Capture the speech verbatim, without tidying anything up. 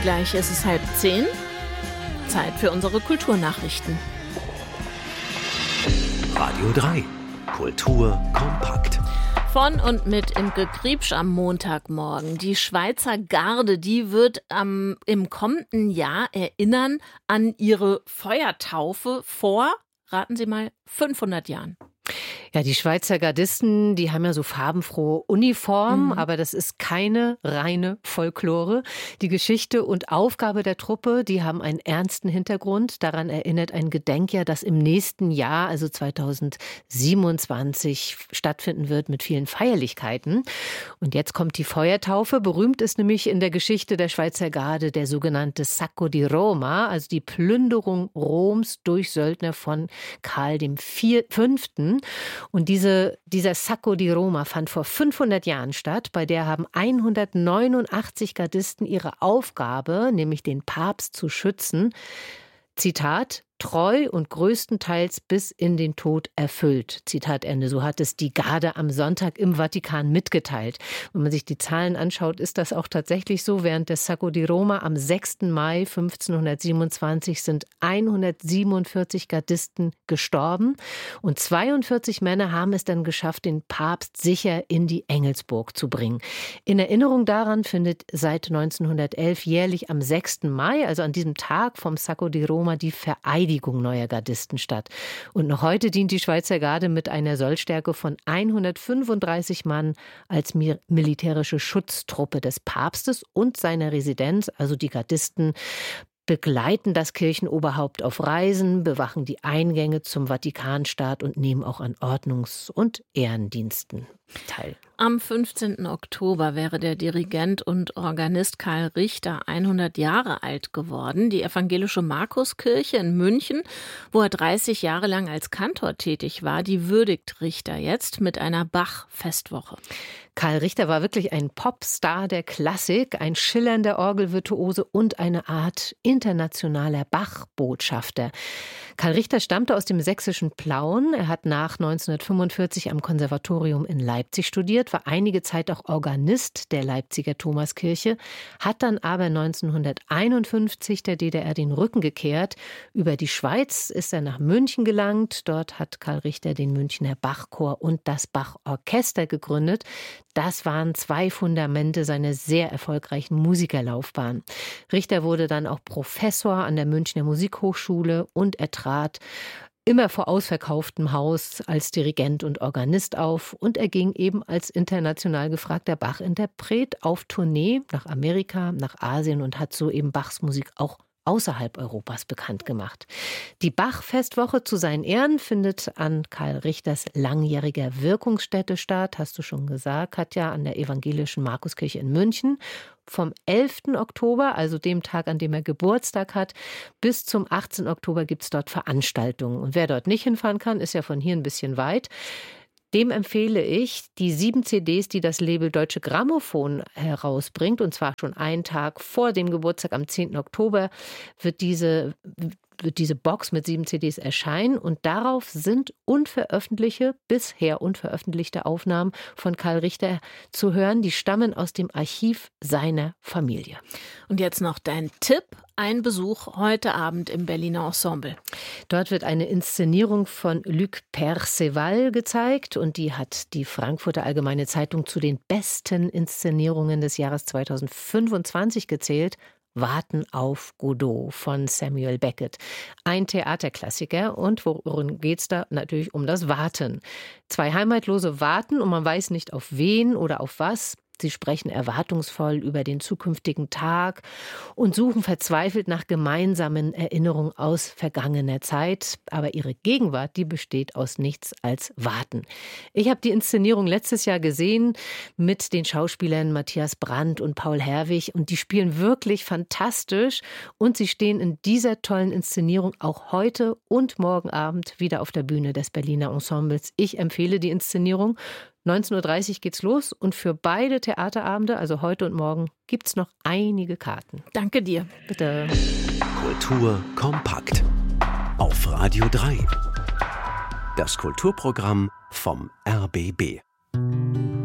Gleich ist es halb zehn. Zeit für unsere Kulturnachrichten. Radio drei. Kultur kompakt. Von und mit Imke Kriebsch am Montagmorgen. Die Schweizer Garde, die wird ähm, im kommenden Jahr erinnern an ihre Feuertaufe vor, raten Sie mal, fünfhundert Jahren. Ja, die Schweizer Gardisten, die haben ja so farbenfrohe Uniformen, mhm. aber das ist keine reine Folklore. Die Geschichte und Aufgabe der Truppe, die haben einen ernsten Hintergrund. Daran erinnert ein Gedenkjahr, das im nächsten Jahr, also zweitausendsiebenundzwanzig, stattfinden wird mit vielen Feierlichkeiten. Und jetzt kommt die Feuertaufe. Berühmt ist nämlich in der Geschichte der Schweizer Garde der sogenannte Sacco di Roma, also die Plünderung Roms durch Söldner von Karl dem Fünften. Und diese, dieser Sacco di Roma fand vor fünfhundert Jahren statt. Bei der haben hundertneunundachtzig Gardisten ihre Aufgabe, nämlich den Papst zu schützen, Zitat, treu und größtenteils bis in den Tod erfüllt. Zitat Ende. So hat es die Garde am Sonntag im Vatikan mitgeteilt. Wenn man sich die Zahlen anschaut, ist das auch tatsächlich so. Während des Sacco di Roma am sechsten Mai fünfzehnhundertsiebenundzwanzig sind hundertsiebenundvierzig Gardisten gestorben und zweiundvierzig Männer haben es dann geschafft, den Papst sicher in die Engelsburg zu bringen. In Erinnerung daran findet seit neunzehnhundertelf jährlich am sechsten Mai, also an diesem Tag vom Sacco di Roma, die Vereidigung neuer Gardisten statt. Und noch heute dient die Schweizer Garde mit einer Sollstärke von hundertfünfunddreißig Mann als mi- militärische Schutztruppe des Papstes und seiner Residenz, also die Gardisten begleiten das Kirchenoberhaupt auf Reisen, bewachen die Eingänge zum Vatikanstaat und nehmen auch an Ordnungs- und Ehrendiensten teil. Am fünfzehnten Oktober wäre der Dirigent und Organist Karl Richter hundert Jahre alt geworden. Die evangelische Markuskirche in München, wo er dreißig Jahre lang als Kantor tätig war, die würdigt Richter jetzt mit einer Bach-Festwoche. Karl Richter war wirklich ein Popstar der Klassik, ein schillernder Orgelvirtuose und eine Art internationaler Bach-Botschafter. Karl Richter stammte aus dem sächsischen Plauen. Er hat nach neunzehnhundertfünfundvierzig am Konservatorium in Leipzig studiert, war einige Zeit auch Organist der Leipziger Thomaskirche, hat dann aber neunzehnhunderteinundfünfzig der D D R den Rücken gekehrt. Über die Schweiz ist er nach München gelangt. Dort hat Karl Richter den Münchner Bachchor und das Bachorchester gegründet. Das waren zwei Fundamente seiner sehr erfolgreichen Musikerlaufbahn. Richter wurde dann auch Professor an der Münchner Musikhochschule und er trat immer vor ausverkauftem Haus als Dirigent und Organist auf und er ging eben als international gefragter Bach-Interpret auf Tournee nach Amerika, nach Asien und hat so eben Bachs Musik auch außerhalb Europas bekannt gemacht. Die Bach-Festwoche zu seinen Ehren findet an Karl Richters langjähriger Wirkungsstätte statt, hast du schon gesagt, Katja, an der evangelischen Markuskirche in München. Vom elften Oktober, also dem Tag, an dem er Geburtstag hat, bis zum achtzehnten Oktober gibt es dort Veranstaltungen. Und wer dort nicht hinfahren kann, ist ja von hier ein bisschen weit. Dem empfehle ich die sieben C Ds, die das Label Deutsche Grammophon herausbringt. Und zwar schon einen Tag vor dem Geburtstag, am zehnten Oktober, wird diese, wird diese Box mit sieben C Ds erscheinen. Und darauf sind unveröffentlichte, bisher unveröffentlichte Aufnahmen von Karl Richter zu hören. Die stammen aus dem Archiv seiner Familie. Und jetzt noch dein Tipp. Ein Besuch heute Abend im Berliner Ensemble. Dort wird eine Inszenierung von Luc Perceval gezeigt und die hat die Frankfurter Allgemeine Zeitung zu den besten Inszenierungen des Jahres zweitausendfünfundzwanzig gezählt. Warten auf Godot von Samuel Beckett. Ein Theaterklassiker. Und worum geht's da? Natürlich um das Warten. Zwei Heimatlose warten und man weiß nicht auf wen oder auf was. Sie sprechen erwartungsvoll über den zukünftigen Tag und suchen verzweifelt nach gemeinsamen Erinnerungen aus vergangener Zeit. Aber ihre Gegenwart, die besteht aus nichts als Warten. Ich habe die Inszenierung letztes Jahr gesehen mit den Schauspielern Matthias Brandt und Paul Herwig und die spielen wirklich fantastisch und sie stehen in dieser tollen Inszenierung auch heute und morgen Abend wieder auf der Bühne des Berliner Ensembles. Ich empfehle die Inszenierung. neunzehn Uhr dreißig geht's los und für beide Theaterabende, also heute und morgen, gibt's noch einige Karten. Danke dir. Bitte. Kultur kompakt. Auf Radio drei. Das Kulturprogramm vom R B B.